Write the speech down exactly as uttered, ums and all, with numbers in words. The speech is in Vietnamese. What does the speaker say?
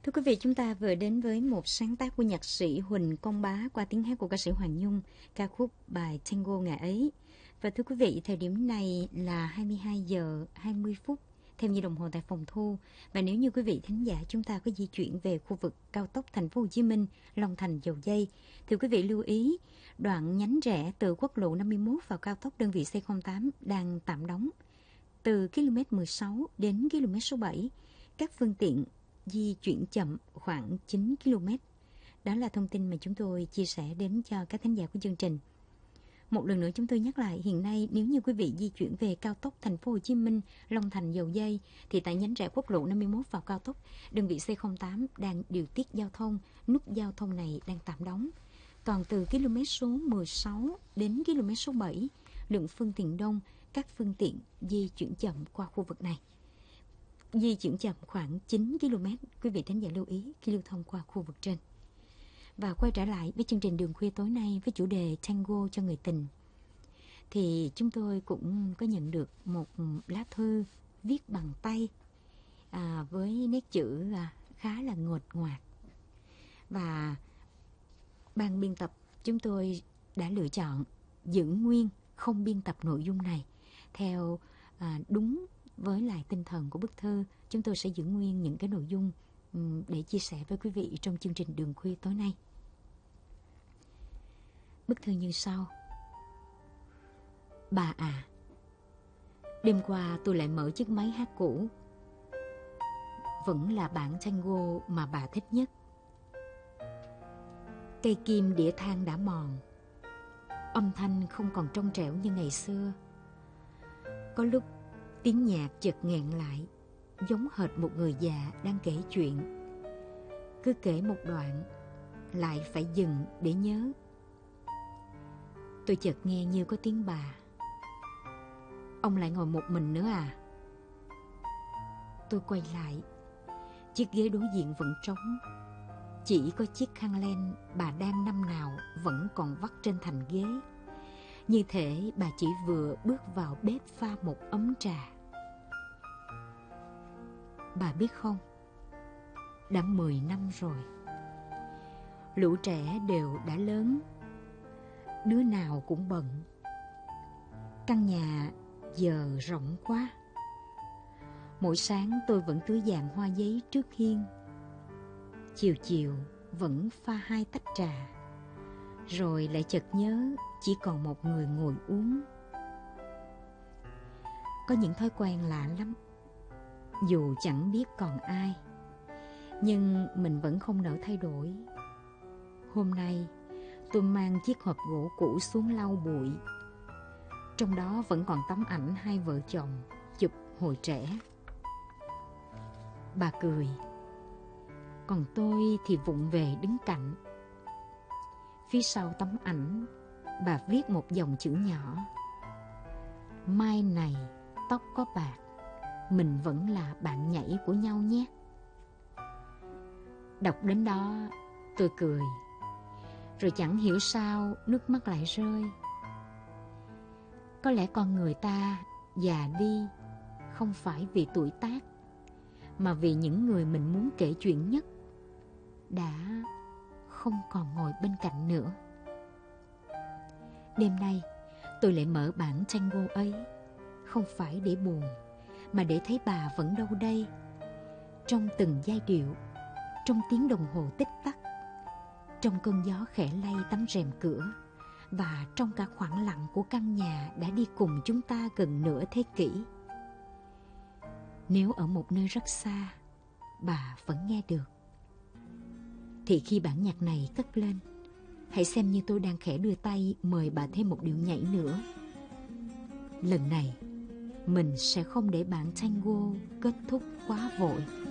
Thưa quý vị, chúng ta vừa đến với một sáng tác của nhạc sĩ Huỳnh Công Bá qua tiếng hát của ca sĩ Hoàng Nhung, ca khúc bài Tango ngày ấy. Và thưa quý vị, thời điểm này là hai mươi hai giờ hai mươi phút theo như đồng hồ tại phòng thu. Và nếu như quý vị thính giả chúng ta có di chuyển về khu vực cao tốc Thành phố Hồ Chí Minh, Long Thành, Dầu Giây, thì quý vị lưu ý đoạn nhánh rẽ từ quốc lộ năm mươi mốt vào cao tốc đơn vị C không tám đang tạm đóng. Từ km mười sáu đến km số bảy, các phương tiện di chuyển chậm khoảng chín ki lô mét. Đó là thông tin mà chúng tôi chia sẻ đến cho các thính giả của chương trình. Một lần nữa chúng tôi nhắc lại, hiện nay nếu như quý vị di chuyển về cao tốc Thành phố Hồ Chí Minh, Long Thành, Dầu Giây thì tại nhánh rẽ quốc lộ năm mươi mốt vào cao tốc, đơn vị C không tám đang điều tiết giao thông, nút giao thông này đang tạm đóng. Còn từ km số mười sáu đến km số bảy, lượng phương tiện đông, các phương tiện di chuyển chậm qua khu vực này. Di chuyển chậm khoảng chín ki lô mét, quý vị thính giả lưu ý khi lưu thông qua khu vực trên. Và quay trở lại với chương trình Đường Khuya tối nay với chủ đề Tango cho người tình. Thì chúng tôi cũng có nhận được một lá thư viết bằng tay à, với nét chữ à, khá là ngột ngoạc. Và ban biên tập chúng tôi đã lựa chọn giữ nguyên, không biên tập nội dung này theo à, đúng với lại tinh thần của bức thư. Chúng tôi sẽ giữ nguyên những cái nội dung um, để chia sẻ với quý vị trong chương trình Đường Khuya tối nay. Bức thư như sau. Bà à, đêm qua tôi lại mở chiếc máy hát cũ. Vẫn là bản tango mà bà thích nhất. Cây kim đĩa than đã mòn, âm thanh không còn trong trẻo như ngày xưa. Có lúc tiếng nhạc chợt nghẹn lại, giống hệt một người già đang kể chuyện. Cứ kể một đoạn, lại phải dừng để nhớ. Tôi chợt nghe như có tiếng bà. Ông lại ngồi một mình nữa à? Tôi quay lại, chiếc ghế đối diện vẫn trống. Chỉ có chiếc khăn len bà đang năm nào vẫn còn vắt trên thành ghế. Như thể bà chỉ vừa bước vào bếp pha một ấm trà. Bà biết không, đã mười năm rồi. Lũ trẻ đều đã lớn, đứa nào cũng bận. Căn nhà giờ rộng quá. Mỗi sáng tôi vẫn tưới vàng hoa giấy trước hiên. Chiều chiều vẫn pha hai tách trà. Rồi lại chợt nhớ chỉ còn một người ngồi uống. Có những thói quen lạ lắm, dù chẳng biết còn ai, nhưng mình vẫn không nỡ thay đổi. Hôm nay tôi mang chiếc hộp gỗ cũ xuống lau bụi. Trong đó vẫn còn tấm ảnh hai vợ chồng chụp hồi trẻ. Bà cười, còn tôi thì vụng về đứng cạnh. Phía sau tấm ảnh, bà viết một dòng chữ nhỏ. Mai này tóc có bạc, mình vẫn là bạn nhảy của nhau nhé. Đọc đến đó tôi cười, rồi chẳng hiểu sao nước mắt lại rơi. Có lẽ con người ta già đi không phải vì tuổi tác, mà vì những người mình muốn kể chuyện nhất đã không còn ngồi bên cạnh nữa. Đêm nay tôi lại mở bản tango ấy, không phải để buồn, mà để thấy bà vẫn đâu đây, trong từng giai điệu, trong tiếng đồng hồ tích tắc, trong cơn gió khẽ lay tấm rèm cửa, và trong cả khoảng lặng của căn nhà đã đi cùng chúng ta gần nửa thế kỷ. Nếu ở một nơi rất xa, bà vẫn nghe được, thì khi bản nhạc này cất lên, hãy xem như tôi đang khẽ đưa tay mời bà thêm một điệu nhảy nữa. Lần này, mình sẽ không để bản tango kết thúc quá vội.